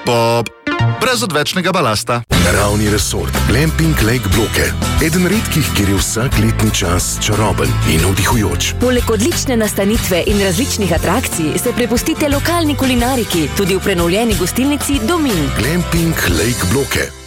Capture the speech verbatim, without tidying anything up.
pop, brez odvečnega balasta. Naravni resort Glamping Lake Bloke. Eden redkih, kjer je vsak letni čas čaroben in navdihujoč. Poleg odlične nastanitve in različnih atrakcij se prepustite lokalni kulinariki, tudi v prenovljeni gostilnici Domin. Glamping Lake Bloke.